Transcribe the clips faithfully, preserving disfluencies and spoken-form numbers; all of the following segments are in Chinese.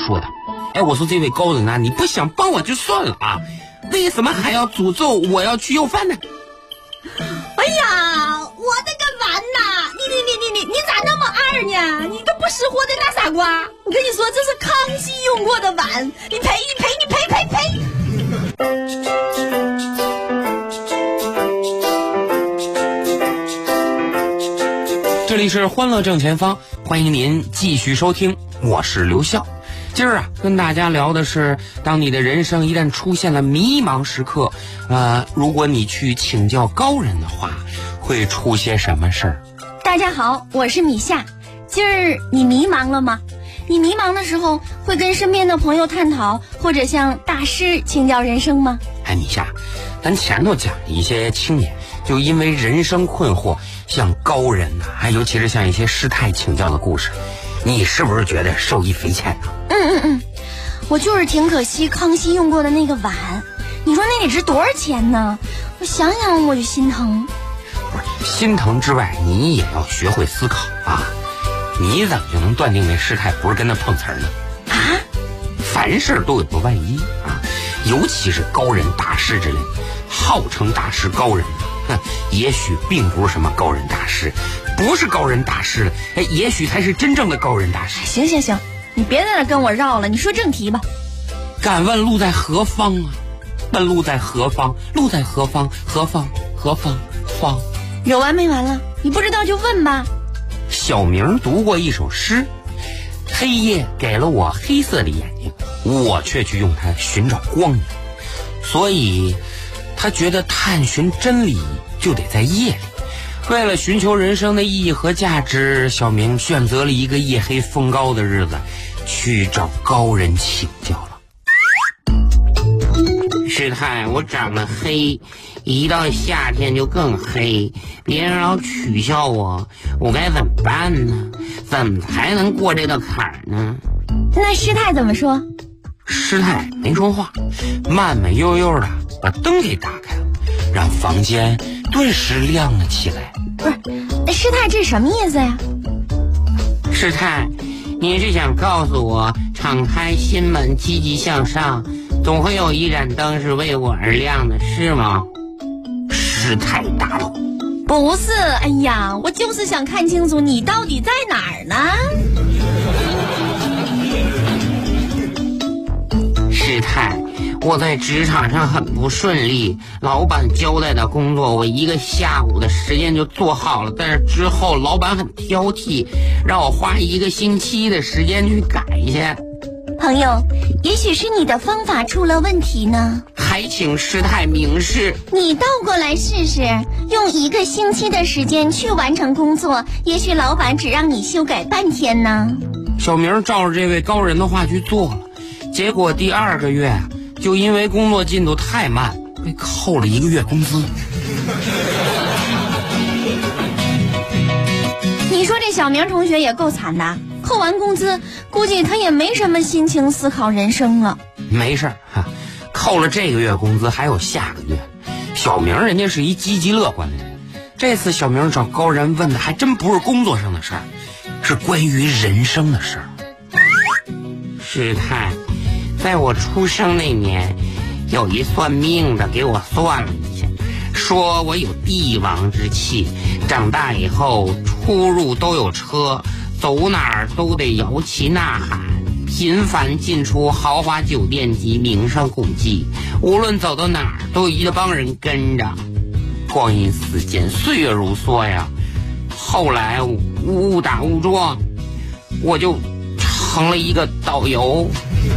说道：“哎，我说这位高人啊，你不想帮我就算了啊，为什么还要诅咒我要去要饭呢？” 哎呀，我的个碗呐！你你你你你你咋那么二呢？你个不识货的大傻瓜！我跟你说，这是康熙用过的碗，你赔你赔你赔赔赔！ 这里是欢乐正前方，欢迎您继续收听，我是刘笑。今儿啊，跟大家聊的是，当你的人生一旦出现了迷茫时刻，呃，如果你去请教高人的话，会出些什么事儿？ 大家好，我是米夏。今儿你迷茫了吗？你迷茫的时候会跟身边的朋友探讨，或者向大师请教人生吗？ 哎，米夏，咱前头讲一些青年就因为人生困惑向高人呐、啊，还尤其是向一些师太请教的故事，你是不是觉得受益匪浅啊？ 嗯嗯嗯，我就是挺可惜康熙用过的那个碗，你说那得值多少钱呢？我想想我就心疼。 不是心疼之外，你也要学会思考啊！你怎么就能断定那师太不是跟他碰瓷儿呢？ 啊？ 凡事都有个万一啊，尤其是高人大师之类，号称大师高人，哼，也许并不是什么高人大师，不是高人大师了，哎，也许才是真正的高人大师。 行行行，你别在那跟我绕了，你说正题吧。 敢问路在何方啊？问路在何方？路在何方？何方？何方？方？ 有完没完了？你不知道就问吧。 小明读过一首诗，黑夜给了我黑色的眼睛，我却去用它寻找光明，所以他觉得探寻真理就得在夜里。为了寻求人生的意义和价值，小明选择了一个夜黑风高的日子，去找高人请教了。师太，我长得黑，一到夏天就更黑，别人老取笑我，我该怎么办呢？怎么才能过这道坎儿呢？ 那师太怎么说？ 师太没说话，慢慢悠悠的把灯给打开了，让房间顿时亮了起来。 不是，师太这是什么意思呀？ 师太，你是想告诉我，敞开心门，积极向上，总会有一盏灯是为我而亮的，是吗？师太大怒。 不是，哎呀，我就是想看清楚你到底在哪儿呢？ 师太，我在职场上很不顺利，老板交代的工作我一个下午的时间就做好了，但是之后老板很挑剔，让我花一个星期的时间去改去。 朋友，也许是你的方法出了问题呢， 还请师太明示。 你倒过来试试，用一个星期的时间去完成工作，也许老板只让你修改半天呢。 小明照着这位高人的话去做了，结果第二个月就因为工作进度太慢，被扣了一个月工资。 你说这小明同学也够惨的，扣完工资，估计他也没什么心情思考人生了。 没事哈，扣了这个月工资还有下个月。小明人家是一积极乐观的人，这次小明找高人问的还真不是工作上的事儿，是关于人生的事儿。师太，在我出生那年，有一算命的给我算了一下，说我有帝王之气，长大以后出入都有车，走哪儿都得摇旗呐喊，频繁进出豪华酒店及名胜古迹，无论走到哪儿都有一帮人跟着。光阴似箭，岁月如梭呀，后来误打误撞，我就成了一个导游。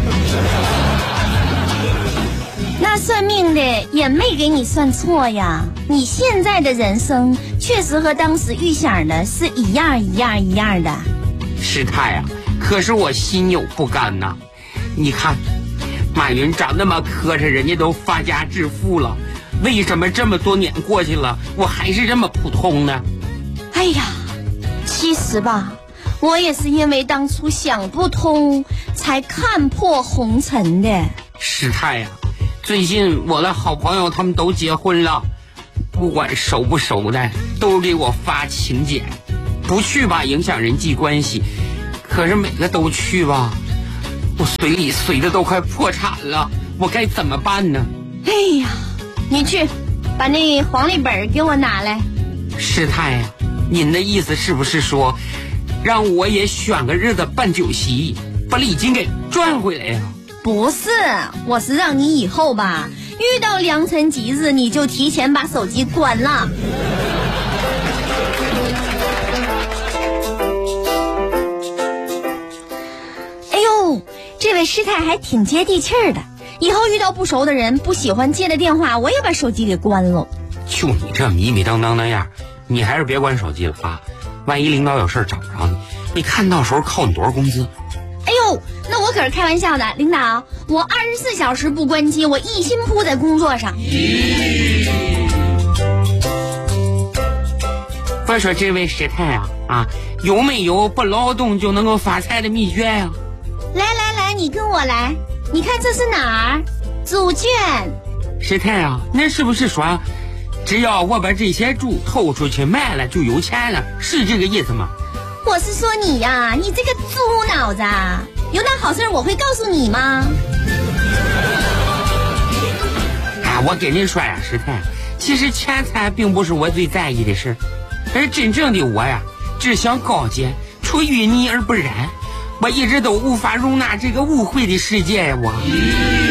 那算命的也没给你算错呀，你现在的人生确实和当时预想的是一样一样一样的。 师太啊，可是我心有不甘呐。你看马云长那么磕碜，人家都发家致富了，为什么这么多年过去了，我还是这么普通呢？ 哎呀，其实吧，我也是因为当初想不通才看破红尘的。 师太呀、啊，最近我的好朋友他们都结婚了，不管熟不熟的都给我发请柬，不去吧影响人际关系，可是每个都去吧我随礼随的都快破产了，我该怎么办呢？ 哎呀，你去把那黄历本给我拿来。 师太呀，您的意思是不是说让我也选个日子办酒席，把礼金给赚回来呀？ 不是，我是让你以后吧，遇到良辰吉日你就提前把手机关了。哎呦，这位师太还挺接地气儿的，以后遇到不熟的人不喜欢接的电话，我也把手机给关了。 就你这迷迷瞪瞪那样，你还是别关手机了啊！万一领导有事找不着你，你看到时候扣你多少工资？ 哎呦，那我可是开玩笑的，领导，我二十四小时不关机，我一心扑在工作上。 话说这位师太啊啊，有没有不劳动就能够发财的秘诀呀？ 来来来，你跟我来，你看这是哪儿？猪圈。 师太啊，那是不是说只要我把这些猪偷出去卖了就有钱了，是这个意思吗？ 我是说你呀、啊，你这个猪脑子，有那好事我会告诉你吗？ 啊，我跟你说呀，师太，其实钱财并不是我最在意的事，而真正的我呀，只想高洁，出淤泥而不染。我一直都无法容纳这个误会的世界呀，我。